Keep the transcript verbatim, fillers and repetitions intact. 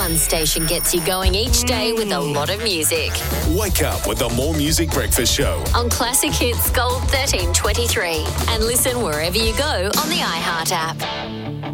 one station gets you going each day with a lot of music. Wake up with the More Music Breakfast Show on Classic Hits Gold thirteen twenty-three and listen wherever you go on the iHeart app.